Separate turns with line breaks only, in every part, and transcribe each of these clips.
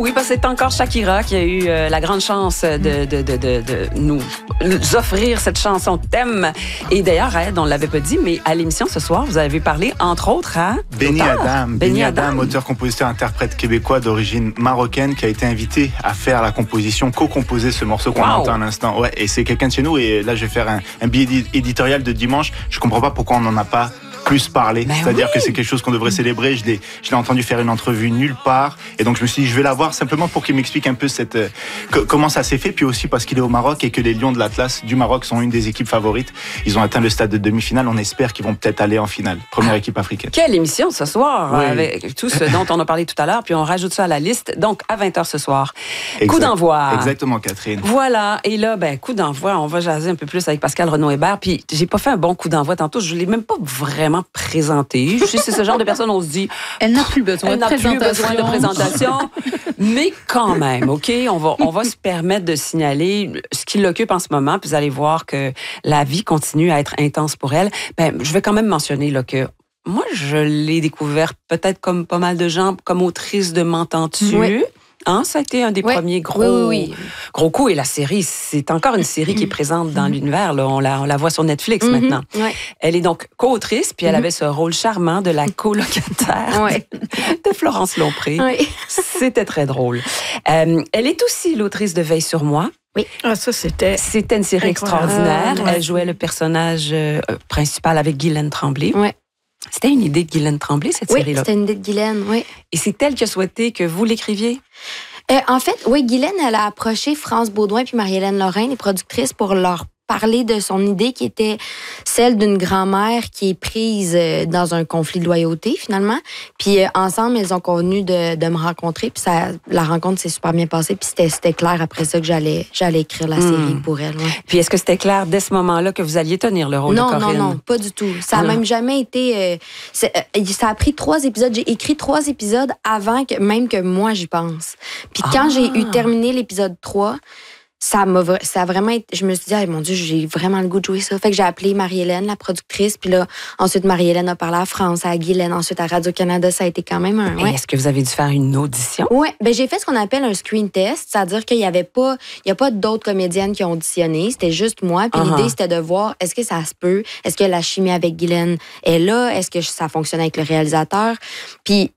Oui, parce que c'est encore Shakira qui a eu la grande chance de nous offrir cette chanson thème. Et d'ailleurs, on ne l'avait pas dit, mais à l'émission ce soir, vous avez parlé, entre autres, à
Benny Adam. Benny Adam, auteur, compositeur, interprète québécois d'origine marocaine, qui a été invité à faire la composition, co-composer ce morceau qu'on entend à l'instant. Ouais, et c'est quelqu'un de chez nous. Et là, je vais faire un billet éditorial de dimanche. Je comprends pas pourquoi on n'en a pas plus parler. C'est-à-dire que c'est quelque chose qu'on devrait célébrer. Je l'ai entendu faire une entrevue nulle part. Et donc, je me suis dit, je vais la voir simplement pour qu'il m'explique un peu comment ça s'est fait. Puis aussi parce qu'il est au Maroc et que les Lions de l'Atlas du Maroc sont une des équipes favorites. Ils ont atteint le stade de demi-finale. On espère qu'ils vont peut-être aller en finale. Première équipe africaine.
Quelle émission ce soir, avec tout ce dont on a parlé tout à l'heure. Puis on rajoute ça à la liste. Donc, à 20h ce soir. Coup d'envoi.
Exactement, Catherine.
Voilà. Et là, coup d'envoi. On va jaser un peu plus avec Pascal Renaud-Hébert. Puis, j'ai pas fait un bon coup d'envoi tantôt. Je l'ai même pas vraiment présenté. Je sais, c'est ce genre de personne, on se dit...
Elle n'a plus besoin de
présentation. Mais quand même, OK? On va se permettre de signaler ce qui l'occupe en ce moment, puis vous allez voir que la vie continue à être intense pour elle. Je vais quand même mentionner là, que moi, je l'ai découvert peut-être comme pas mal de gens, comme autrice de M'entends-tu? Oui. Hein, ça a été un des premiers gros coups. Et la série, c'est encore une série qui est présente dans l'univers. Là. On la voit sur Netflix maintenant. Ouais. Elle est donc co-autrice, puis elle avait ce rôle charmant de la colocataire de Florence Lompré. C'était très drôle. Elle est aussi l'autrice de Veille sur moi.
Oui. Ah, ça, c'était
une série extraordinaire. Elle jouait le personnage principal avec Guylaine Tremblay. Ouais. C'était une idée de Guylaine Tremblay, cette série-là?
Oui, c'était une idée de Guylaine, oui.
Et c'est elle qui a souhaité que vous l'écriviez?
En fait, oui, Guylaine, elle a approché France Baudouin puis Marie-Hélène Lorrain, les productrices, pour leur parler de son idée qui était celle d'une grand-mère qui est prise dans un conflit de loyauté, finalement. Puis ensemble, elles ont convenu de me rencontrer. Puis la rencontre s'est super bien passée. Puis c'était clair après ça que j'allais écrire la série pour elle. Ouais.
Puis est-ce que c'était clair dès ce moment-là que vous alliez tenir le rôle de Corinne?
Non, pas du tout. Ça n'a même jamais été... ça a pris 3 épisodes. J'ai écrit 3 épisodes avant même que moi, j'y pense. Puis quand j'ai terminé l'épisode 3... Ça a vraiment été, je me suis dit, mon Dieu, j'ai vraiment le goût de jouer ça. Fait que j'ai appelé Marie-Hélène, la productrice, puis là, ensuite, Marie-Hélène a parlé à France, à Guylaine, ensuite à Radio-Canada. Ça a été quand même un...
Et est-ce que vous avez dû faire une audition?
Oui, j'ai fait ce qu'on appelle un screen test, c'est-à-dire qu'il n'y a pas d'autres comédiennes qui ont auditionné, c'était juste moi, puis l'idée, c'était de voir, est-ce que ça se peut? Est-ce que la chimie avec Guylaine est là? Est-ce que ça fonctionne avec le réalisateur? Puis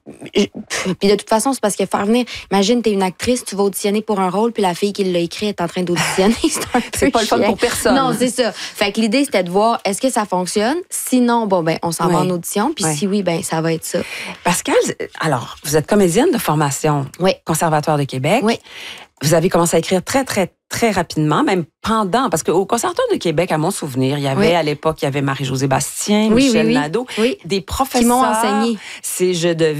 de toute façon, c'est parce que faire venir... Imagine, t'es une actrice, tu vas auditionner pour un rôle, puis la fille qui l'a écrit est en train d'auditionner.
C'est pas le fun pour personne.
Non, c'est ça. Fait que l'idée, c'était de voir, est-ce que ça fonctionne? Sinon, on s'en va en audition, puis si oui, ça va être ça.
Pascal, alors, vous êtes comédienne de formation, Conservatoire de Québec. Oui. Vous avez commencé à écrire très, très, très rapidement, même pendant, parce qu'au Conservatoire de Québec, à mon souvenir, il y avait à l'époque, il y avait Marie-Josée Bastien, Michel Nadeau, des professeurs.
Qui m'ont enseigné.
C'est Je devais